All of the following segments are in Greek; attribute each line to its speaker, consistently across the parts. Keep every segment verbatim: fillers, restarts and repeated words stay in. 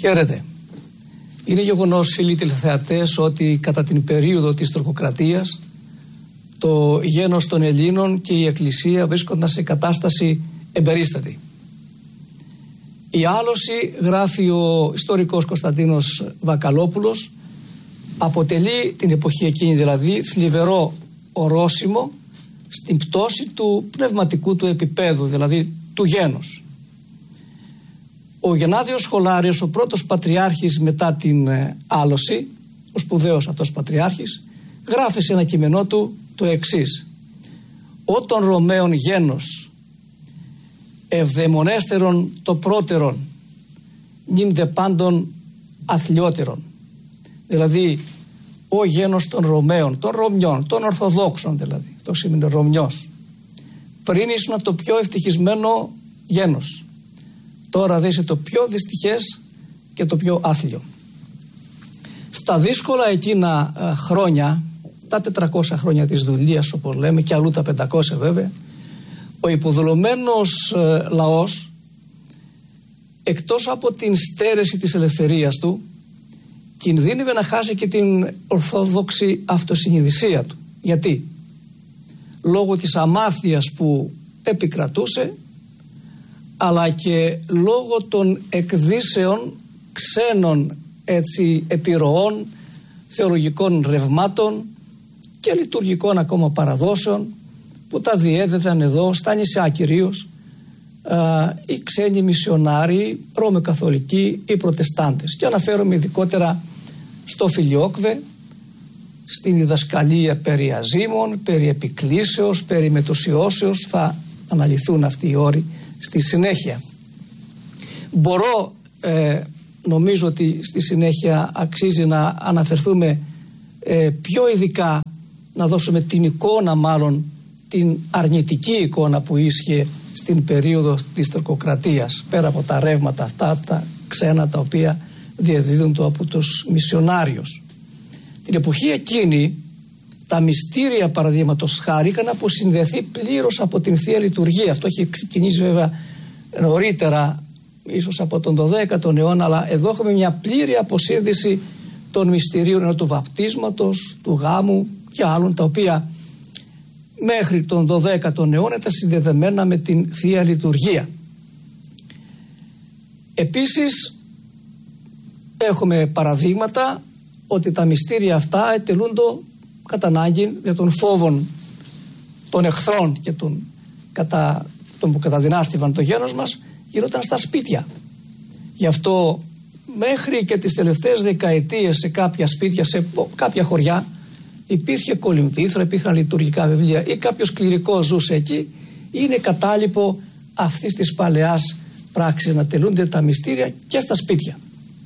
Speaker 1: Χαίρετε. Είναι γεγονός, φίλοι τηλεθεατές, ότι κατά την περίοδο της τουρκοκρατίας το γένος των Ελλήνων και η Εκκλησία βρίσκονταν σε κατάσταση εμπερίστατη. Η άλωση, γράφει ο ιστορικός Κωνσταντίνος Βακαλόπουλος, αποτελεί την εποχή εκείνη δηλαδή θλιβερό ορόσημο στην πτώση του πνευματικού του επίπεδου, δηλαδή του γένους. Ο Γενάδιος Σχολάριος, ο πρώτος πατριάρχης μετά την άλωση, ο σπουδαίος αυτός πατριάρχης, γράφει σε ένα κείμενό του το εξής: «Ω των Ρωμαίων γένος, ευδαιμονέστερον το πρώτερον, νυν δε πάντων αθλιότερον». Δηλαδή, ο γένος των Ρωμαίων, των Ρωμιών, των Ορθοδόξων δηλαδή, αυτό σημαίνει Ρωμιός, πριν ήσουν το πιο ευτυχισμένο γένος. Τώρα δε είσαι το πιο δυστυχές και το πιο άθλιο. Στα δύσκολα εκείνα α, χρόνια, τα τετρακόσια χρόνια της δουλείας όπως λέμε και αλλού τα πεντακόσια βέβαια, ο υποδουλωμένος ε, λαός, εκτός από την στέρεση της ελευθερίας του, κινδύνευε να χάσει και την ορθόδοξη αυτοσυνειδησία του. Γιατί? Λόγω της αμάθειας που επικρατούσε, αλλά και λόγω των εκδύσεων ξένων έτσι επιρροών, θεολογικών ρευμάτων και λειτουργικών ακόμα παραδόσεων που τα διέδεδαν εδώ στα νησιά κυρίως οι ξένοι μισιονάριοι, Ρωμαιοκαθολικοί ή Προτεστάντες. Και αναφέρομαι ειδικότερα στο Φιλιόκβε, στην διδασκαλία περί αζήμων, περί επικλήσεως, περί μετουσιώσεως. Θα αναλυθούν αυτοί οι όροι στη συνέχεια. Μπορώ, ε, νομίζω ότι στη συνέχεια αξίζει να αναφερθούμε ε, πιο ειδικά, να δώσουμε την εικόνα, μάλλον την αρνητική εικόνα που ίσχυε στην περίοδο της τουρκοκρατίας, πέρα από τα ρεύματα αυτά, τα ξένα τα οποία διαδίδονται από τους μισιονάριους. Την εποχή εκείνη τα μυστήρια, παραδείγματος χάρη, είχαν αποσυνδεθεί πλήρως από την Θεία Λειτουργία. Αυτό έχει ξεκινήσει βέβαια νωρίτερα, ίσως από τον δωδέκατο αιώνα, αλλά εδώ έχουμε μια πλήρη αποσύνδεση των μυστηρίων, ενώ του βαπτίσματος, του γάμου και άλλων, τα οποία μέχρι τον δωδέκατο αιώνα ήταν συνδεδεμένα με την Θεία Λειτουργία. Επίσης έχουμε παραδείγματα ότι τα μυστήρια αυτά ετελούνται κατά ανάγκη για τον φόβων των εχθρών και των, κατά, των που καταδυνάστευαν το γένος μας, γινόταν στα σπίτια. Γι' αυτό μέχρι και τις τελευταίες δεκαετίες σε κάποια σπίτια, σε κάποια χωριά, υπήρχε κολυμβήθρα, υπήρχαν λειτουργικά βιβλία ή κάποιος κληρικός ζούσε εκεί. Είναι κατάλοιπο αυτής της παλαιάς πράξης να τελούνται τα μυστήρια και στα σπίτια.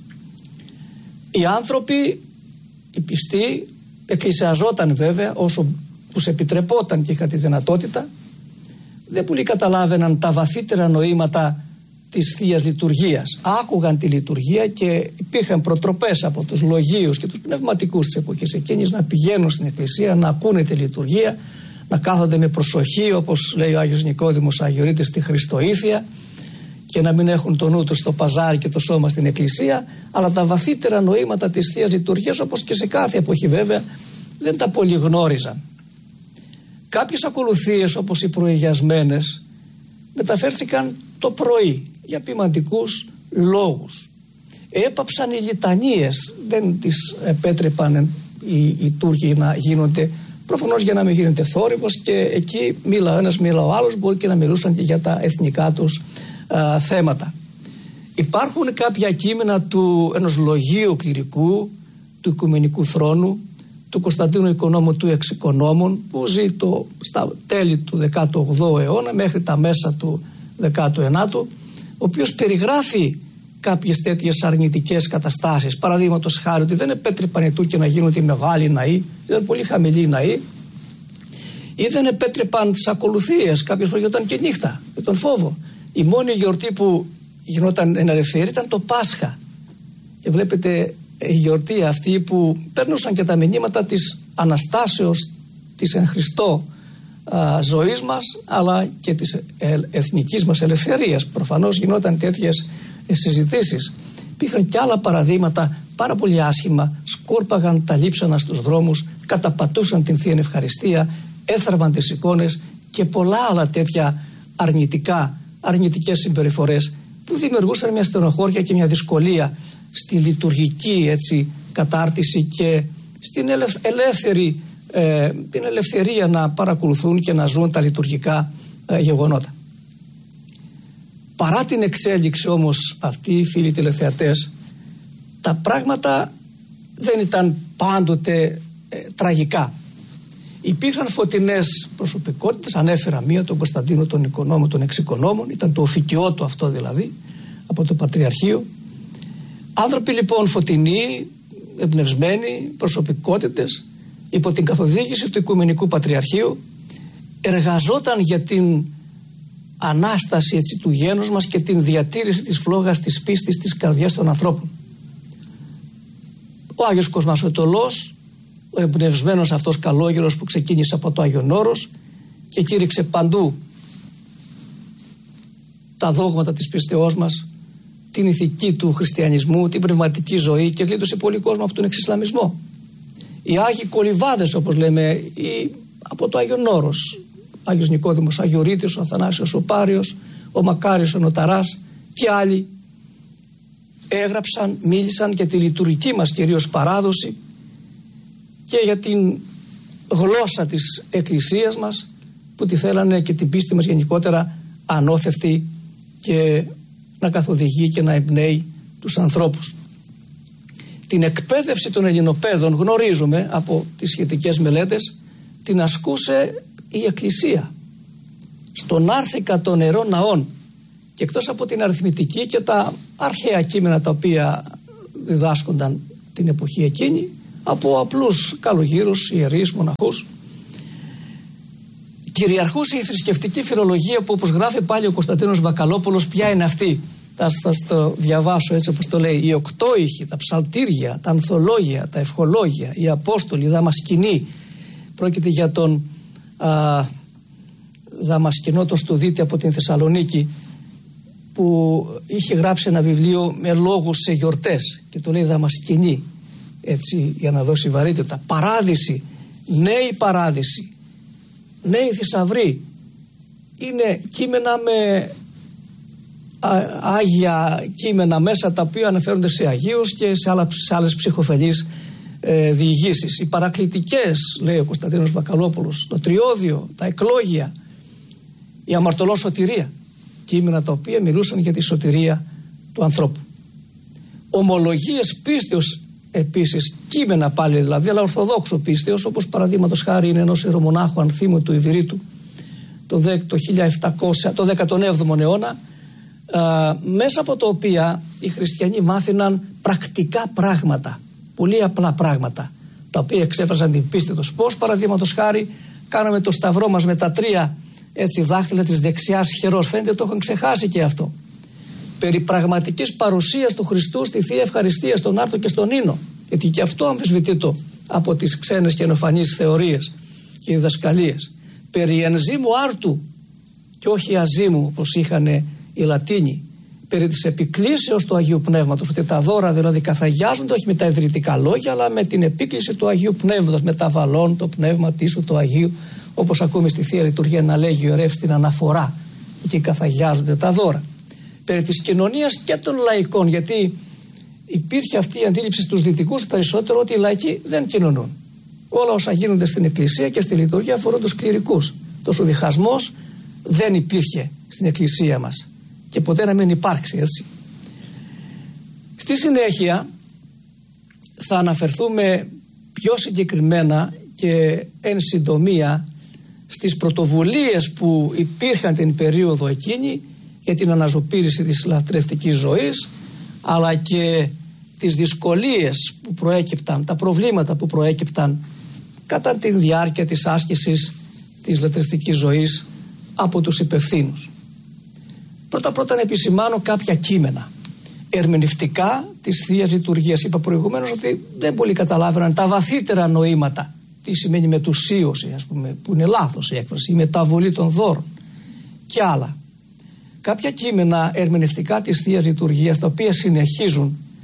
Speaker 1: Οι άνθρωποι, οι πιστοί, εκκλησιαζόταν βέβαια όσο τους επιτρεπόταν και είχαν τη δυνατότητα. Δεν πολύ καταλάβαιναν τα βαθύτερα νοήματα της Θείας Λειτουργίας. Άκουγαν τη λειτουργία και υπήρχαν προτροπές από τους λογίους και τους πνευματικούς της εποχής εκείνης να πηγαίνουν στην εκκλησία, να ακούνε τη λειτουργία, να κάθονται με προσοχή, όπως λέει ο Άγιος Νικόδημος Αγιορείτης, στη Χριστοήθεια, και να μην έχουν το νου τους στο παζάρι και το σώμα στην εκκλησία, αλλά τα βαθύτερα νοήματα της Θείας Λειτουργίας, όπως και σε κάθε εποχή βέβαια, δεν τα πολύ γνώριζαν. Κάποιες ακολουθίες, όπως οι προηγιασμένες, μεταφέρθηκαν το πρωί για ποιμαντικούς λόγους. Έπαψαν οι λιτανίες, δεν τις επέτρεπαν οι, οι Τούρκοι να γίνονται, προφανώς για να μην γίνεται θόρυβος, και εκεί μίλα ο ένας, μίλα ο άλλος, μπορεί και να μιλούσαν και για τα εθνικά τους α, θέματα. Υπάρχουν κάποια κείμενα του ενός λογίου κληρικού του Οικουμενικού Θρόνου, του Κωνσταντίνου Οικονόμου του Εξοικονόμων, που ζει το, στα τέλη του δέκατου όγδοου αιώνα μέχρι τα μέσα του δέκατου ενάτου, ο οποίος περιγράφει κάποιες τέτοιες αρνητικές καταστάσεις. Παραδείγματος χάρη, ότι δεν επέτρεπαν οι Τούρκοι να γίνονται μεγάλοι ναοί, ήταν πολύ χαμηλοί ναοί, ή δεν επέτρεπαν τις ακολουθίες, κάποιες φορές γινόταν και νύχτα, με τον φόβο. Η μόνη γιορτή που γινόταν εν ελευθερία ήταν το Πάσχα. Και βλέπετε η γιορτή αυτή που παίρνουσαν και τα μηνύματα της Αναστάσεως, της εν Χριστώ α, ζωής μας, αλλά και της ε, εθνικής μας ελευθερίας. Προφανώς γινόταν τέτοιες ε, συζητήσεις. Υπήρχαν και άλλα παραδείγματα πάρα πολύ άσχημα. Σκόρπαγαν τα λείψανα στους δρόμους, καταπατούσαν την Θεία Ευχαριστία, έθαρβαν τις εικόνες και πολλά άλλα τέτοια αρνητικά, αρνητικές συμπεριφορές που δημιουργούσαν μια στενοχώρια και μια δυσκολία στη λειτουργική, έτσι, κατάρτιση και στην ελεύθερη, ε, την ελευθερία να παρακολουθούν και να ζουν τα λειτουργικά ε, γεγονότα. Παρά την εξέλιξη όμως αυτή, φίλοι τηλεθεατές, τα πράγματα δεν ήταν πάντοτε ε, τραγικά. Υπήρχαν φωτεινές προσωπικότητες, ανέφερα μία, τον Κωνσταντίνο τον Οικονόμο των Εξοικονόμων, ήταν το οφικιό του αυτό δηλαδή, από το Πατριαρχείο. Άνθρωποι λοιπόν φωτεινοί, εμπνευσμένοι, προσωπικότητες, υπό την καθοδήγηση του Οικουμενικού Πατριαρχείου, εργαζόταν για την Ανάσταση, έτσι, του γένους μας και την διατήρηση της φλόγας της πίστης της καρδιάς των ανθρώπων. Ο Άγιος Κοσμάς ο Τολός, ο εμπνευσμένος αυτός καλόγερος που ξεκίνησε από το Άγιον Όρος και κήρυξε παντού τα δόγματα της πίστεώς μας, την ηθική του χριστιανισμού, την πνευματική ζωή και γλίτωσε πολύ κόσμο από τον εξισλαμισμό. Οι Άγιοι Κολυβάδες, όπως λέμε, οι, από το Άγιον Όρος, Άγιος Νικόδημος Αγιορείτης, ο Αθανάσιος ο Πάριος, ο Μακάριος ο Νοταράς και άλλοι έγραψαν, μίλησαν για τη λειτουργική μας κυρίως παράδοση και για την γλώσσα της Εκκλησίας μας που τη θέλανε και την πίστη μας γενικότερα ανώθευτη και να καθοδηγεί και να εμπνέει τους ανθρώπους. Την εκπαίδευση των Ελληνοπαίδων γνωρίζουμε από τις σχετικές μελέτες, την ασκούσε η Εκκλησία στον άρθικα των νερών ναών και εκτός από την αριθμητική και τα αρχαία κείμενα τα οποία διδάσκονταν την εποχή εκείνη από απλούς καλογύρους, ιερείς, μοναχούς, κυριαρχούσε η θρησκευτική φιλολογία που, όπως γράφει πάλι ο Κωνσταντίνος Βακαλόπουλος, ποια είναι αυτή? Θα σας το διαβάσω έτσι όπως το λέει. Οι οκτώηχοι, τα ψαλτήρια, τα ανθολόγια, τα ευχολόγια, οι Απόστολοι, η Δαμασκηνή. Πρόκειται για τον α, Δαμασκηνό τον Στουδίτη από την Θεσσαλονίκη, που είχε γράψει ένα βιβλίο με λόγους σε γιορτές και το λέει Δαμασκηνή, έτσι, για να δώσει βαρύτητα. Παράδειση, νέη παράδειση, νέοι θησαυροί. Είναι κείμενα με α, άγια κείμενα μέσα, τα οποία αναφέρονται σε αγίους και σε, άλλα, σε άλλες ψυχοφελείς ε, διηγήσεις. Οι παρακλητικές, λέει ο Κωνσταντίνος Βακαλόπουλος, το τριώδιο, τα εκλόγια, η αμαρτωλό σωτηρία, κείμενα τα οποία μιλούσαν για τη σωτηρία του ανθρώπου. Ομολογίες πίστεως επίσης, κείμενα πάλι δηλαδή, αλλά ορθοδόξο πίστεως, όπως παραδείγματος χάρη είναι ενός ιερομονάχου Ανθίμου του Ιβηρήτου το, το, το δέκατον έβδομο αιώνα, α, μέσα από το οποία οι χριστιανοί μάθαιναν πρακτικά πράγματα, πολύ απλά πράγματα, τα οποία εξέφραζαν την πίστη τους. Πώς, παραδείγματος χάρη, κάναμε το σταυρό μας με τα τρία έτσι δάχτυλα της δεξιάς χερός, φαίνεται το έχουν ξεχάσει και αυτό. Περί πραγματικής παρουσίας του Χριστού στη Θεία Ευχαριστία, στον Άρτο και στον Ίνο, γιατί και αυτό αμφισβητείται από τις ξένες και ενοφανείς θεωρίες και διδασκαλίες. Περί ενζήμου άρτου και όχι αζήμου, όπως είχαν οι Λατίνοι. Περί της επικλήσεως του Αγίου Πνεύματος, ότι τα δώρα δηλαδή καθαγιάζονται όχι με τα ιδρυτικά λόγια, αλλά με την επίκληση του Αγίου Πνεύματος, με τα βαλών το πνεύμα τίσου του Αγίου, όπως ακούμε στη Θεία Λειτουργία να λέγει ο ιερεύς την αναφορά, εκεί καθαγιάζονται τα δώρα. Περί της κοινωνίας και των λαϊκών, γιατί υπήρχε αυτή η αντίληψη στους δυτικούς περισσότερο ότι οι λαϊκοί δεν κοινωνούν. Όλα όσα γίνονται στην Εκκλησία και στη λειτουργία αφορούν τους κληρικούς. Τόσο ο διχασμός δεν υπήρχε στην Εκκλησία μας και ποτέ να μην υπάρξει, έτσι. Στη συνέχεια θα αναφερθούμε πιο συγκεκριμένα και εν συντομία στις πρωτοβουλίες που υπήρχαν την περίοδο εκείνη για την αναζωπήρηση της λατρευτικής ζωής, αλλά και τις δυσκολίες που προέκυπταν, τα προβλήματα που προέκυπταν κατά τη διάρκεια της άσκησης της λατρευτικής ζωής από τους υπευθύνους. Πρώτα πρώτα να επισημάνω κάποια κείμενα ερμηνευτικά της Θείας Λειτουργίας. Είπα προηγουμένως ότι δεν πολύ καταλάβαιναν τα βαθύτερα νοήματα, τι σημαίνει μετουσίωση, ας πούμε, που είναι λάθος η έκφραση, η μεταβολή των δώρων και άλλα. Κάποια κείμενα ερμηνευτικά της Θείας Λειτουργίας, τα οποία συνεχίζουν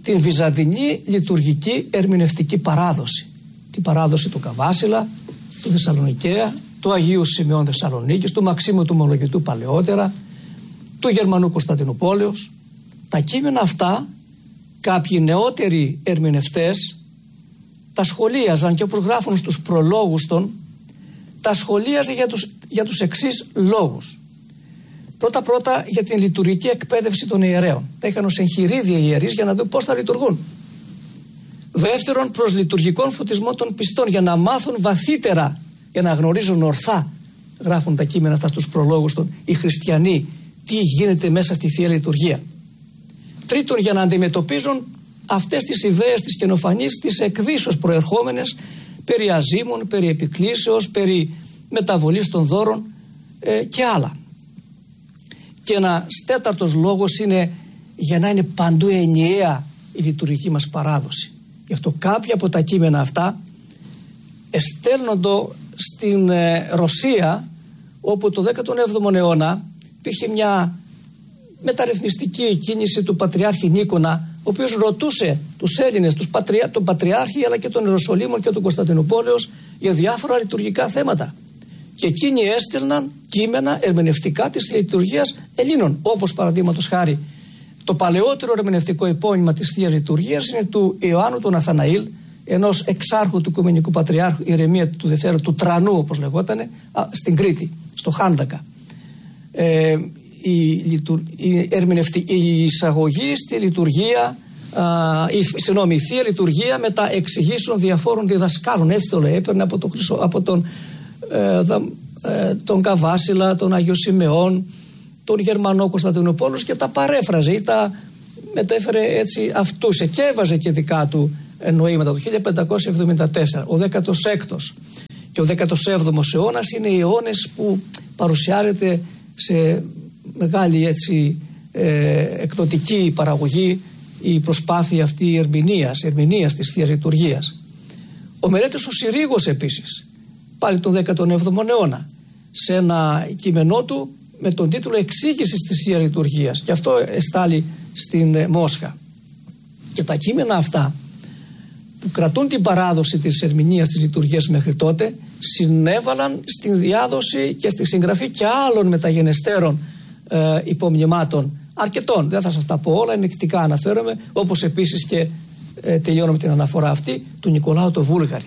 Speaker 1: την βυζαντινή λειτουργική ερμηνευτική παράδοση. Την παράδοση του Καβάσιλα, του Θεσσαλονικαία, του Αγίου Σημεών Θεσσαλονίκης, του Μαξίμου του Ομολογητού παλαιότερα, του Γερμανού Κωνσταντινούπολεως. Τα κείμενα αυτά κάποιοι νεότεροι ερμηνευτές τα σχολίαζαν και όπως γράφουν στους προλόγους των, τα σχολίαζε για τους, για τους εξής λόγους. Πρώτα πρώτα για την λειτουργική εκπαίδευση των ιερέων. Τα είχαν ως εγχειρίδια οι ιερείς για να δουν πώς θα λειτουργούν. Δεύτερον, προς λειτουργικών φωτισμό των πιστών, για να μάθουν βαθύτερα, για να γνωρίζουν ορθά, γράφουν τα κείμενα αυτά στους προλόγους των, οι χριστιανοί, τι γίνεται μέσα στη Θεία Λειτουργία. Τρίτον, για να αντιμετωπίζουν αυτές τις ιδέες της καινοφανής, τις εκδίσεως προερχόμενες περί αζήμων, περί επικλήσεως, περί μεταβολής των δώρων ε, και άλλα. Και ένας τέταρτος λόγος είναι για να είναι παντού ενιαία η λειτουργική μας παράδοση. Γι' αυτό κάποια από τα κείμενα αυτά εστέλνοντο στην ε, Ρωσία, όπου το δέκατο έβδομο αιώνα υπήρχε μια μεταρρυθμιστική κίνηση του Πατριάρχη Νίκονα, ο οποίος ρωτούσε τους Έλληνες, τους πατριά, τον Πατριάρχη αλλά και των Ιεροσολύμων και του Κωνσταντινούπολεως για διάφορα λειτουργικά θέματα. Και εκείνοι έστελναν κείμενα ερμηνευτικά της λειτουργίας Ελλήνων, όπως παραδείγματος χάρη το παλαιότερο ερμηνευτικό επώνυμα της Θείας Λειτουργίας είναι του Ιωάννου του Ναθαναήλ, ενός εξάρχου του Οικουμενικού Πατριάρχου Ηρεμία του Δευτέρου, του Τρανού όπως λεγότανε, στην Κρήτη, στο Χάνδακα. Ε, η, η, ερμηνευτη, η εισαγωγή στη λειτουργία, α, η, συγγνώμη, η Θεία Λειτουργία με τα εξηγήσεων διαφόρων διδασκάλων, έτσι το λέει, έπαιρνε από, το, από τον, ε, δα, ε, τον Καβάσιλα, τον Άγιο Σημεών, τον Γερμανό Κωνσταντινούπολος και τα παρέφραζε ή τα μετέφερε έτσι αυτούς και έβαζε και δικά του νοήματα. Το χίλια πεντακόσια εβδομήντα τέσσερα ο δέκατος έκτος και ο δέκατος έβδομος αιώνας είναι οι αιώνες που παρουσιάζεται σε μεγάλη έτσι ε, εκδοτική παραγωγή η προσπάθεια αυτή ερμηνείας, ερμηνείας της Θείας Λειτουργίας. Ο Μελέτης ο Συρίγος επίσης, πάλι τον δέκατο έβδομο αιώνα, σε ένα κείμενό του με τον τίτλο «Εξήγησης της Θείας Λειτουργίας», και αυτό εστάλει στην Μόσχα. Και τα κείμενα αυτά που κρατούν την παράδοση της ερμηνείας της λειτουργίας μέχρι τότε συνέβαλαν στην διάδοση και στη συγγραφή και άλλων μεταγενεστέρων ε, υπομνημάτων αρκετών. Δεν θα σας τα πω όλα, ενδεικτικά αναφέρομαι, όπως επίσης και ε, τελειώνω με την αναφορά αυτή του Νικολάου το Βούλγαρη.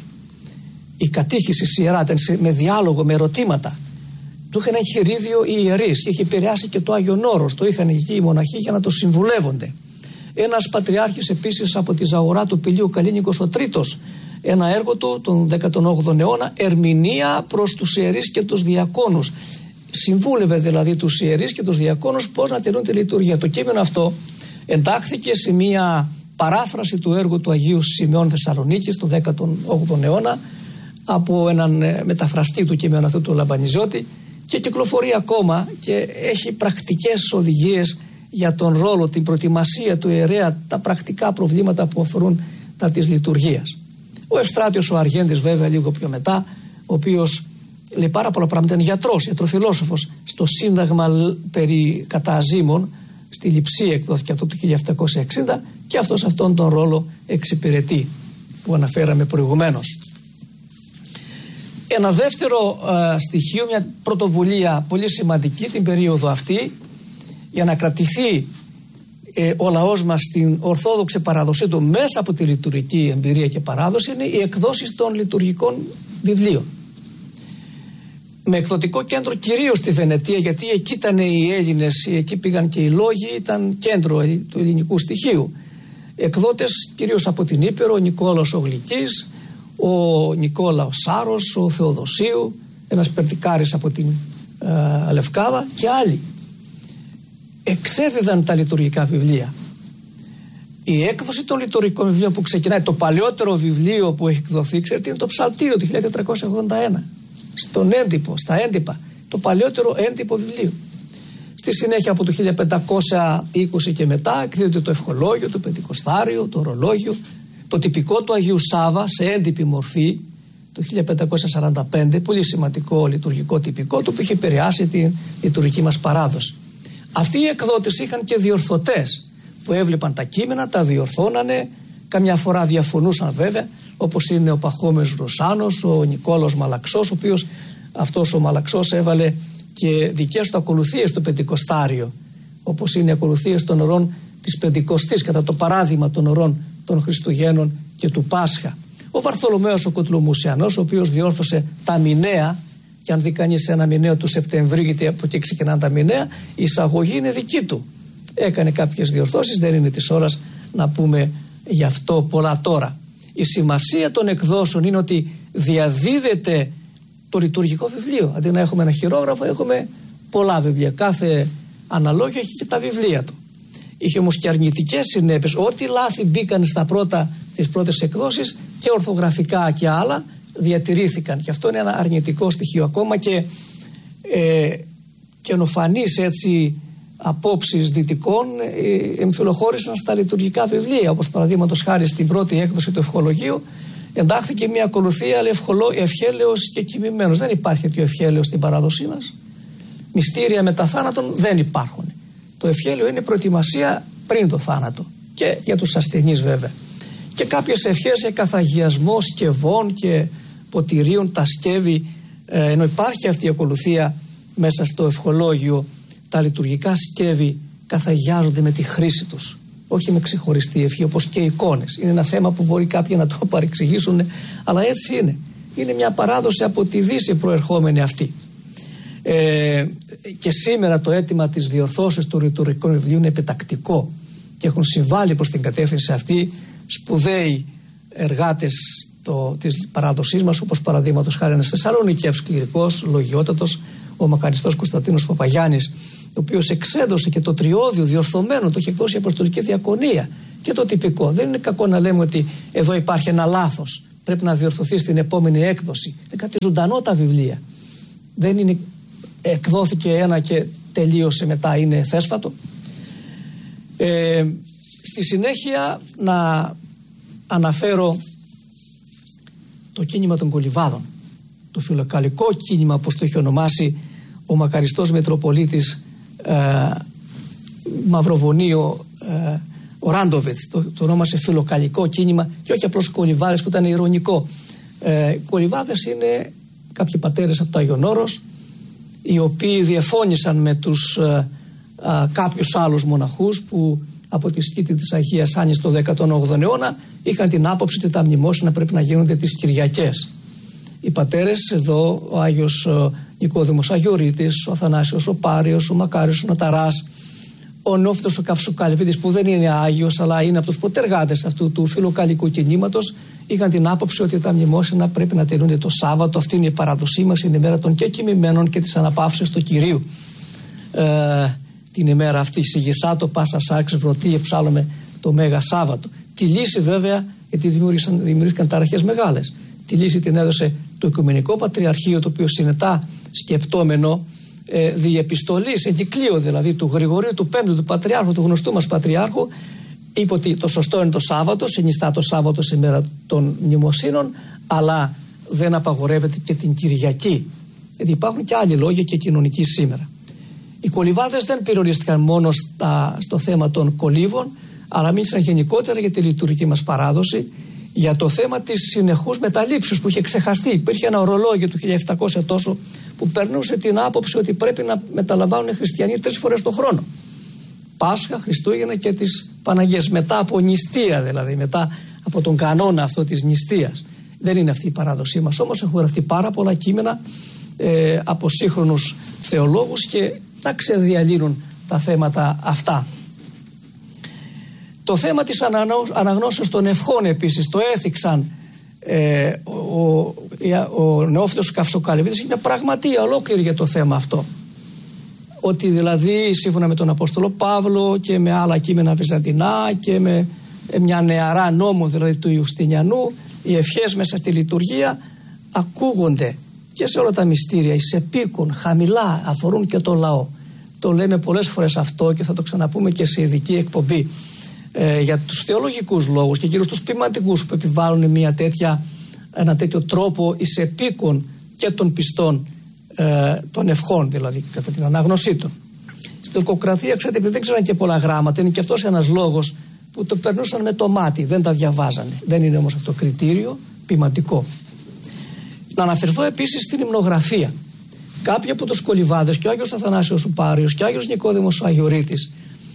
Speaker 1: Η κατήχηση ιερά ήταν με διάλογο, με ερωτήματα. Του είχαν εγχειρίδιο οι ιερείς και είχε επηρεάσει και το Άγιον Όρος. Το είχαν εκεί οι μοναχοί για να το συμβουλεύονται. Ένας πατριάρχης επίσης από τη Ζαγορά του Πηλίου, Καλίνικος ο Τρίτος, ένα έργο του τον δέκατο όγδοο αιώνα, ερμηνεία προς τους ιερείς και τους διακόνους. Συμβούλευε δηλαδή τους ιερείς και τους διακόνους πώς να τελούν τη λειτουργία. Το κείμενο αυτό εντάχθηκε σε μια παράφραση του έργου του Αγίου Σημεών Θεσσαλονίκης τον δέκατο όγδοο αιώνα από έναν μεταφραστή του κείμενου αυτού του Λαμπανιζώτη και κυκλοφορεί ακόμα και έχει πρακτικές οδηγίες για τον ρόλο, την προετοιμασία του ιερέα, τα πρακτικά προβλήματα που αφορούν τα της λειτουργίας. Ο Ευστράτιος ο Αργέντης βέβαια λίγο πιο μετά, ο οποίος λέει πάρα πολλά πράγματα, είναι γιατρός, ιατροφιλόσοφος, στο Σύνταγμα περί καταζήμων στη Λειψία εκδόθηκε αυτό το χίλια επτακόσια εξήντα και αυτός αυτόν τον ρόλο εξυπηρετεί που αναφέραμε προηγουμένως. Ένα δεύτερο ε, στοιχείο, μια πρωτοβουλία πολύ σημαντική την περίοδο αυτή για να κρατηθεί ε, ο λαός μας στην ορθόδοξη παράδοσή του μέσα από τη λειτουργική εμπειρία και παράδοση είναι οι εκδόσεις των λειτουργικών βιβλίων. Με εκδοτικό κέντρο κυρίως στη Βενετία, γιατί εκεί ήταν οι Έλληνες, εκεί πήγαν και οι λόγοι, ήταν κέντρο του ελληνικού στοιχείου. Εκδότες κυρίως από την Ήπειρο, ο Νικόλαος ο Γλυκής, ο Νικόλαος Σάρος, ο Θεοδοσίου, ένας περτικάρης από την ε, Λευκάδα και άλλοι. Εξέδιδαν τα λειτουργικά βιβλία. Η έκδοση των λειτουργικών βιβλίων που ξεκινάει, το παλαιότερο βιβλίο που έχει εκδοθεί, ξέρετε, είναι το Ψαλτήριο του χίλια τετρακόσια ογδόντα ένα. Στον έντυπο, στα έντυπα, το παλαιότερο έντυπο βιβλίο. Στη συνέχεια από το χίλια πεντακόσια είκοσι και μετά εκδίδεται το Ευχολόγιο, το Πεντηκοστάριο, το Ορολόγιο, το τυπικό του Αγίου Σάβα σε έντυπη μορφή το χίλια πεντακόσια σαράντα πέντε, πολύ σημαντικό λειτουργικό τυπικό του που είχε επηρεάσει τη λειτουργική μας παράδοση. Αυτοί οι εκδότες είχαν και διορθωτές που έβλεπαν τα κείμενα, τα διορθώνανε, καμιά φορά διαφωνούσαν βέβαια, όπως είναι ο Παχώμες Ρωσάνος, ο Νικόλαος Μαλαξός, ο οποίος αυτός ο Μαλαξός έβαλε και δικές του ακολουθίες στο Πεντηκοστάριο, όπως είναι οι ακολουθίες των ωρών της Πεντηκοστής, κατά το παράδειγμα των ωρών των Χριστουγέννων και του Πάσχα. Ο Βαρθολομαίος ο Κοτλομουσιανός, ο οποίος διόρθωσε τα μηνέα, και αν δει κανείς ένα μηναίο του Σεπτεμβρίου, γιατί από εκεί ξεκινάνε τα μηνέα, η εισαγωγή είναι δική του. Έκανε κάποιες διορθώσεις, δεν είναι της ώρας να πούμε γι' αυτό πολλά τώρα. Η σημασία των εκδόσεων είναι ότι διαδίδεται το λειτουργικό βιβλίο. Αντί να έχουμε ένα χειρόγραφο, έχουμε πολλά βιβλία. Κάθε αναλόγιο έχει και τα βιβλία του. Είχε όμως και αρνητικές συνέπειες. Ό,τι λάθη μπήκαν στα πρώτα, τις πρώτες εκδόσεις, και ορθογραφικά και άλλα, διατηρήθηκαν. Και αυτό είναι ένα αρνητικό στοιχείο. Ακόμα και ε, καινοφανείς έτσι απόψεις δυτικών ε, εμφυλοχώρησαν στα λειτουργικά βιβλία, όπως παραδείγματος χάρη στην πρώτη έκδοση του Ευχολογίου εντάχθηκε μια ακολουθία ευχέλαιος και κοιμημένος. Δεν υπάρχει τέτοιο ευχέλαιος στην παράδοσή μας. Μυστήρια μετά θάνατον δεν υπάρχουν. Το ευχέλαιο είναι προετοιμασία πριν το θάνατο, και για τους ασθενείς βέβαια. Και κάποιες ευχές για καθαγιασμό σκευών και ποτηρίων τα σκεύη, ε, ενώ υπάρχει αυτή η ακολουθία μέσα στο ευχολόγιο, τα λειτουργικά σκεύη καθαγιάζονται με τη χρήση τους, όχι με ξεχωριστή ευχή, όπως και οι εικόνες. Είναι ένα θέμα που μπορεί κάποιοι να το παρεξηγήσουν, αλλά έτσι είναι. Είναι μια παράδοση από τη Δύση προερχόμενη αυτή. Ε, και σήμερα το αίτημα της διορθώσεως του λειτουργικού βιβλίου είναι επιτακτικό και έχουν συμβάλει προς την κατεύθυνση αυτή σπουδαίοι εργάτες το, της παράδοσής μας, όπως παραδείγματος χάρη ένας Θεσσαλονικιός κληρικός, λογιότατος, ο μακαριστός Κωνσταντίνος Παπαγιάννης, ο οποίος εξέδωσε και το τριώδιο διορθωμένο, το έχει εκδώσει η Αποστολική Διακονία, και το τυπικό. Δεν είναι κακό να λέμε ότι εδώ υπάρχει ένα λάθος, πρέπει να διορθωθεί στην επόμενη έκδοση. Είναι κάτι ζωντανό τα βιβλία. Δεν είναι εκδόθηκε ένα και τελείωσε, μετά είναι θέσπατο. Ε, στη συνέχεια να αναφέρω το κίνημα των κολυβάδων, το φιλοκαλικό κίνημα, όπως το έχει ονομάσει ο μακαριστός Μητροπολίτης ε, Μαυροβονίου ε, ο Ράντοβετς, το, το ονόμασε φιλοκαλικό κίνημα, και όχι απλώς κολυβάδες που ήταν ειρωνικό. Ε, κολυβάδες είναι κάποιοι πατέρες από το Άγιον Όρος, οι οποίοι διαφώνησαν με τους ε, ε, κάποιους άλλους μοναχούς που από τη σκήτη της Αγίας Άννης το δέκατο όγδοο αιώνα είχαν την άποψη ότι τα μνημόσυνα πρέπει να γίνονται τις Κυριακές. Οι πατέρες εδώ, ο Άγιος Νικόδημος Αγιορείτης, ο Αθανάσιος ο Πάριος, ο Μακάριος ο Νοταράς, ο Νόφυτος ο Καυσοκαλυβίτης, που δεν είναι Άγιος αλλά είναι από τους πρωτεργάτες αυτού του φιλοκαλικού κινήματος, είχαν την άποψη ότι τα μνημόσυνα πρέπει να τελούνται το Σάββατο. Αυτή είναι η παραδοσή μας, είναι η μέρα των και κοιμημένων και της αναπαύσεως του Κυρίου. Ε, την ημέρα αυτή, σιγησάτο, πάσα σάξ, βρωτή, εψάλλομαι το Μέγα Σάββατο. Τη λύση βέβαια, γιατί δημιουργήθηκαν ταραχές μεγάλες, τη λύση την έδωσε το Οικουμενικό Πατριαρχείο, το οποίο συνετά σκεπτόμενο ε, διεπιστολής, εγκυκλίου δηλαδή του Γρηγορίου του Πέμπτου, του Πατριάρχου, του γνωστού μας Πατριάρχου, είπε ότι το σωστό είναι το Σάββατο, συνιστά το Σάββατο σε μέρα των μνημοσύνων, αλλά δεν απαγορεύεται και την Κυριακή. Γιατί υπάρχουν και άλλοι λόγοι και κοινωνικοί σήμερα. Οι κολυβάδες δεν περιορίστηκαν μόνο στα, στο θέμα των κολύβων, αλλά μίλησαν γενικότερα για τη λειτουργική μας παράδοση, για το θέμα της συνεχούς μεταλήψεως που είχε ξεχαστεί. Υπήρχε ένα ορολόγιο του χίλια επτακόσια τόσο που περνούσε την άποψη ότι πρέπει να μεταλαμβάνουν οι χριστιανοί τρεις φορές το χρόνο. Πάσχα, Χριστούγεννα και τις Παναγίες, μετά από νηστεία, δηλαδή μετά από τον κανόνα αυτό της νηστείας. Δεν είναι αυτή η παράδοσή μας, όμως έχουν γραφτεί πάρα πολλά κείμενα ε, από σύγχρονους θεολόγους και τα ξεδιαλύνουν τα θέματα αυτά. Το θέμα της αναγνώσεως των ευχών επίσης το έθιξαν ε, ο, ο, ο Νεόφυτος Καυσοκαλυβίτης. Είναι μια πραγματεία ολόκληρη για το θέμα αυτό. Ότι δηλαδή σύμφωνα με τον Απόστολο Παύλο και με άλλα κείμενα βυζαντινά και με μια νεαρά νόμο δηλαδή του Ιουστινιανού, οι ευχές μέσα στη λειτουργία ακούγονται και σε όλα τα μυστήρια, εις επίκουν, χαμηλά, αφορούν και το λαό. Το λέμε πολλές φορές αυτό και θα το ξαναπούμε και σε ειδική εκπομπή. Ε, για τους θεολογικούς λόγους και κυρίως τους ποιηματικούς που επιβάλλουν μια τέτοια, ένα τέτοιο τρόπο εις επίκον και των πιστών ε, των ευχών, δηλαδή κατά την ανάγνωσή των. τουρκοκρατία, ξέρετε, επειδή δεν ξέραν και πολλά γράμματα, είναι και αυτός ένας λόγος που το περνούσαν με το μάτι, δεν τα διαβάζανε. Δεν είναι όμως αυτό κριτήριο ποιηματικό. Να αναφερθώ επίσης στην υμνογραφία. Κάποιοι από τους κολυβάδες, και ο Άγιος Αθανάσιος ο Πάριος και ο Άγιος Νικόδημος ο Αγιορείτης,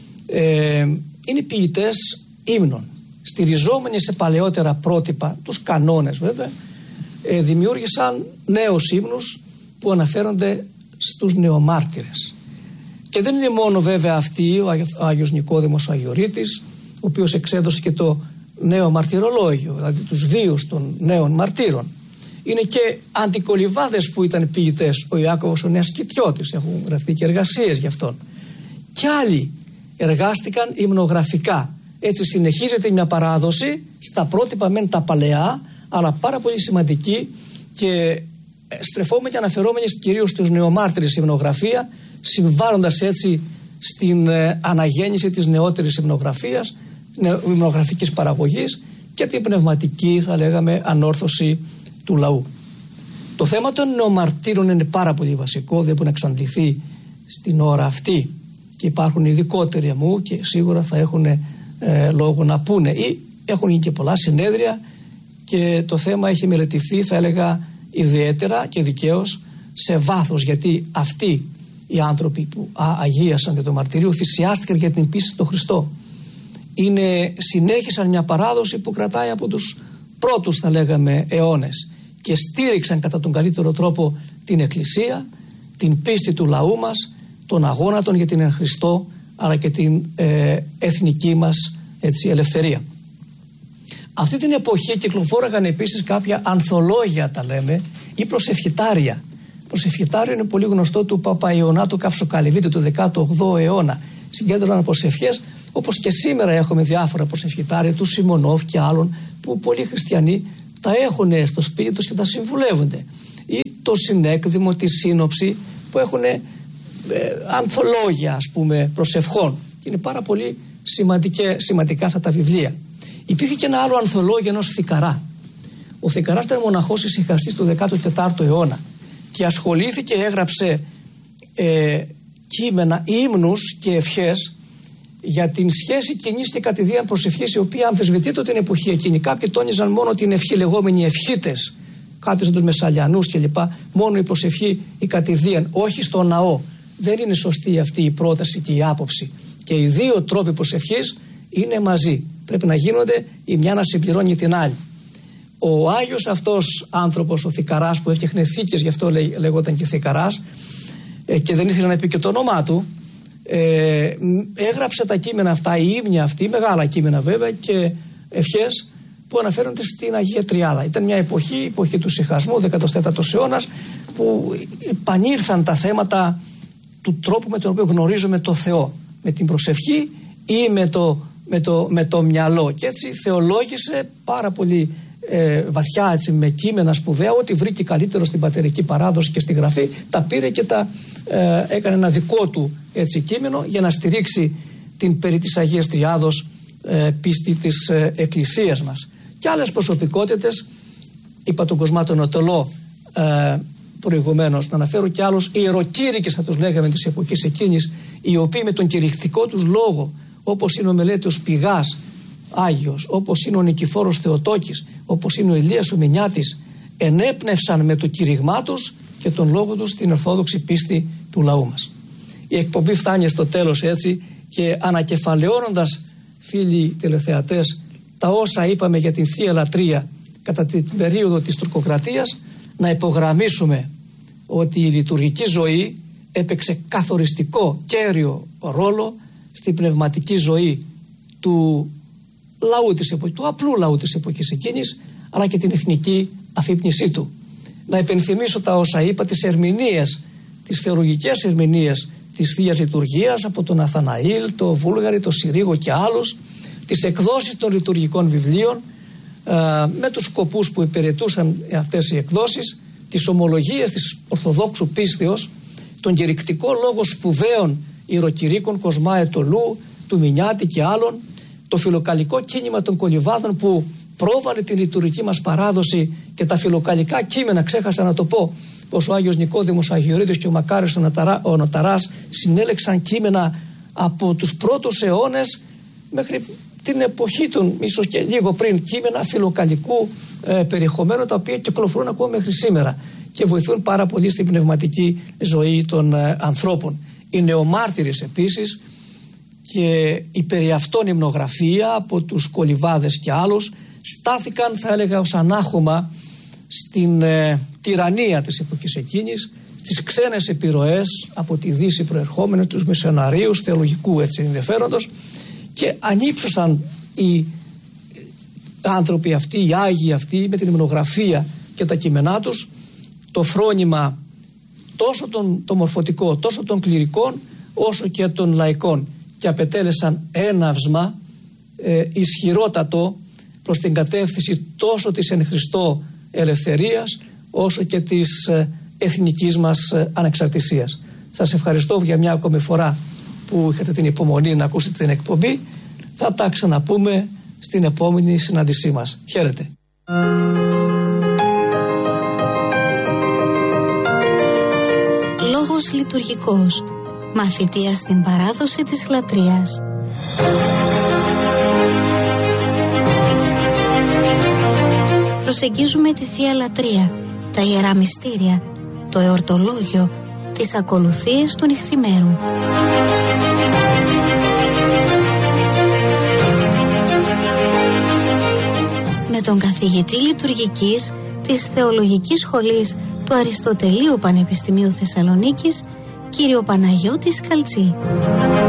Speaker 1: ε, είναι ποιητές ύμνων. Στηριζόμενοι σε παλαιότερα πρότυπα, τους κανόνες βέβαια, ε, δημιούργησαν νέους ύμνους που αναφέρονται στους νεομάρτυρες. Και δεν είναι μόνο βέβαια αυτοί, ο Άγιος Νικόδημος ο Αγιορείτης, ο οποίος εξέδωσε και το νέο μαρτυρολόγιο, δηλαδή τους βίους των νέων μαρτύρων. Είναι και αντικολυβάδες που ήταν ποιητές, ο Ιάκωβος ο Νεασκητιώτης, έχουν γραφτεί και εργασίες γι' αυτόν. Και άλλοι εργάστηκαν υμνογραφικά. Έτσι συνεχίζεται μια παράδοση στα πρότυπα μεν τα παλαιά, αλλά πάρα πολύ σημαντική, και στρεφόμενοι και αναφερόμενοι κυρίως στους νεομάρτυρες υμνογραφία, συμβάλλοντας έτσι στην ε, αναγέννηση της νεότερης υμνογραφίας, υμνογραφικής παραγωγής και την πνευματική, θα λέγαμε, ανόρθωση του λαού. Το θέμα των νεομαρτύρων είναι πάρα πολύ βασικό, δεν μπορεί να εξαντληθεί στην ώρα αυτή, και υπάρχουν ειδικότεροι μου και σίγουρα θα έχουν ε, λόγο να πούνε, ή έχουν γίνει και πολλά συνέδρια και το θέμα έχει μελετηθεί, θα έλεγα, ιδιαίτερα και δικαίως σε βάθος, γιατί αυτοί οι άνθρωποι που α, αγίασαν για το μαρτυρίο θυσιάστηκαν για την πίστη στον Χριστό. Είναι, συνέχισαν μια παράδοση που κρατάει από τους πρώτους, θα λέγαμε, αιώνες, και στήριξαν κατά τον καλύτερο τρόπο την Εκκλησία, την πίστη του λαού μας, τον αγώνα των για την εν Χριστώ, αλλά και την ε, εθνική μας, έτσι, ελευθερία. Αυτή την εποχή κυκλοφόραγαν επίσης κάποια ανθολόγια, τα λέμε, ή προσευχητάρια. Προσευχητάριο είναι πολύ γνωστό του Παπαϊωνάτου Καυσοκαλυβίτη του δέκατου όγδοου αιώνα. Συγκέντρωναν προσευχές, όπως και σήμερα έχουμε διάφορα προσευχητάρια του Σιμωνόφ και άλλων, που πολλοί χριστιανοί τα έχουν στο σπίτι τους και τα συμβουλεύονται. Ή το συνέκδημο, τη σύνοψη, που έχουν ε, ανθολόγια, ας πούμε, προσευχών. Και είναι πάρα πολύ σημαντικά αυτά τα βιβλία. Υπήρχε και ένα άλλο ανθολόγιο ενός Θικαρά. Ο Θικαράς ήταν μοναχός ησυχαστής του δέκατου τέταρτου αιώνα και ασχολήθηκε, έγραψε ε, κείμενα, ύμνους και ευχές για την σχέση κοινής και κατηδίαν προσευχής, η οποία αμφισβητείται την εποχή εκείνη. Κάποιοι τόνιζαν μόνο την ευχή, λεγόμενοι ευχήτες, κάποιοι σαν τους Μεσσαλιανούς κλπ. Μόνο η προσευχή, η κατηδίαν, όχι στο ναό. Δεν είναι σωστή αυτή η πρόταση και η άποψη. Και οι δύο τρόποι προσευχής είναι μαζί. Πρέπει να γίνονται, η μια να συμπληρώνει την άλλη. Ο Άγιος αυτός άνθρωπος, ο Θικαράς, που έφτιαχνε θήκες, γι' αυτό λέ, λέγονταν και Θικαράς, ε, και δεν ήθελε να πει και το όνομά του, ε, έγραψε τα κείμενα αυτά, η ύμνια αυτή, μεγάλα κείμενα βέβαια, και ευχές που αναφέρονται στην Αγία Τριάδα. Ήταν μια εποχή, εποχή του σιχασμού, δέκατος τέταρτος αιώνας, που επανήλθαν τα θέματα του τρόπου με τον οποίο γνωρίζουμε το Θεό, με την προσευχή ή με το, με το, με το μυαλό. Και έτσι θεολόγησε πάρα πολύ ε, βαθιά, έτσι, με κείμενα σπουδαία, ό,τι βρήκε καλύτερο στην πατερική παράδοση και στη γραφή, τα πήρε και τα ε, έκανε ένα δικό του, έτσι, κείμενο, για να στηρίξει την περί της Αγίας Τριάδος ε, πίστη της ε, Εκκλησίας μας. Και άλλες προσωπικότητες, είπα τον Κοσμάτο Νοτολό ε, προηγουμένως, να αναφέρω και άλλους ιεροκήρυκες, θα τους λέγαμε, της εποχής εκείνης, οι οποίοι με τον κηρυκτικό τους λόγο, όπως είναι ο Μελέτιος Πηγάς Άγιος, όπως είναι ο Νικηφόρος Θεοτόκης, όπως είναι ο Ηλίας ο Μηνιάτης, ενέπνευσαν με το κήρυγμά τους και τον λόγο τους την ορθόδοξη πίστη του λαού μας. Η εκπομπή φτάνει στο τέλος, έτσι, και ανακεφαλαιώνοντας, φίλοι τηλεθεατές, τα όσα είπαμε για την Θεία Λατρεία κατά την περίοδο της τουρκοκρατίας, να υπογραμμίσουμε ότι η λειτουργική ζωή έπαιξε καθοριστικό, κέριο ρόλο στην πνευματική ζωή του λαού της εποχής, του απλού λαού της εποχής εκείνης, αλλά και την εθνική αφύπνισή του. Να υπενθυμίσω τα όσα είπα, τις ερμηνείες, τις θεολογικές ερμηνείες της Θείας Λειτουργίας από τον Αθαναήλ, τον Βούλγαρη, τον Συρίγο και άλλους, τις εκδόσεις των λειτουργικών βιβλίων ε, με τους σκοπούς που υπηρετούσαν αυτές οι εκδόσεις, τις ομολογίες της Ορθοδόξου πίστεως, τον κηρυκτικό λόγο σπουδαίων ιεροκηρύκων Κοσμά Ετωλού, του Μηνιάτη και άλλων, το φιλοκαλικό κίνημα των κολυβάδων που πρόβαλε τη λειτουργική μας παράδοση, και τα φιλοκαλικά κείμενα, ξέχασα να το πω, πως ο Άγιος Νικόδημος Αγιορείτης και ο Μακάριος ο Νοταράς συνέλεξαν κείμενα από τους πρώτους αιώνες μέχρι την εποχή των, ίσως και λίγο πριν, κείμενα φιλοκαλικού ε, περιεχομένου, τα οποία κυκλοφορούν ακόμα μέχρι σήμερα και βοηθούν πάρα πολύ στην πνευματική ζωή των ε, ανθρώπων. Οι νεομάρτυρες επίσης και η περί αυτών υμνογραφία από τους Κολυβάδες και άλλους στάθηκαν, θα έλεγα, ως ανάχωμα στην ε, τυραννία της εποχής εκείνης, στις ξένες επιρροές από τη Δύση προερχόμενες, τους μισιοναρίους θεολογικού έτσι ενδιαφέροντος, και ανύψωσαν οι άνθρωποι αυτοί, οι Άγιοι αυτοί, με την υμνογραφία και τα κείμενά τους το φρόνημα τόσο των, το μορφωτικό, τόσο των κληρικών όσο και των λαϊκών, και απετέλεσαν έναυσμα ε, ισχυρότατο προς την κατεύθυνση τόσο της εν Χριστώ ελευθερίας όσο και της ε, εθνικής μας ε, ανεξαρτησίας. Σας ευχαριστώ για μια ακόμη φορά που είχατε την υπομονή να ακούσετε την εκπομπή. Θα τα ξαναπούμε στην επόμενη συνάντησή μας. Χαίρετε.
Speaker 2: Λόγος λειτουργικός. Μαθητεία στην παράδοση της λατρείας. Προσεγγίζουμε τη Θεία Λατρεία, τα Ιερά Μυστήρια, το εορτολόγιο, τις ακολουθίες του νυχθημέρου. Με τον καθηγητή λειτουργικής της Θεολογικής Σχολής του Αριστοτελείου Πανεπιστημίου Θεσσαλονίκης, κύριο Παναγιώτη Σκαλτσή.